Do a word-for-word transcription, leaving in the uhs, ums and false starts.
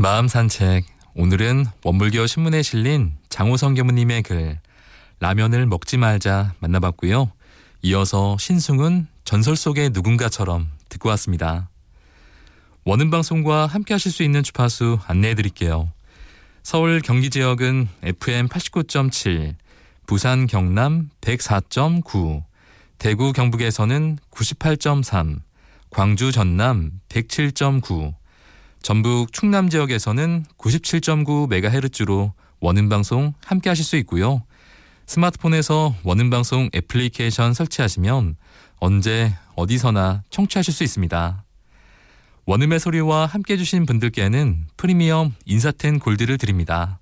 마음 산책. 오늘은 원불교 신문에 실린 장호성 계무님의 글 라면을 먹지 말자 만나봤고요. 이어서 신승훈 전설 속의 누군가처럼 듣고 왔습니다. 원음방송과 함께 하실 수 있는 주파수 안내해 드릴게요. 서울 경기 지역은 에프엠 팔십구 점 칠, 부산 경남 백사 점 구, 대구 경북에서는 구십팔 점 삼, 광주 전남 백칠 점 구, 전북 충남 지역에서는 구십칠 점 구 메가헤르츠로 원음방송 함께 하실 수 있고요. 스마트폰에서 원음방송 애플리케이션 설치하시면 언제 어디서나 청취하실 수 있습니다. 원음의 소리와 함께 해주신 분들께는 프리미엄 인사텐 골드를 드립니다.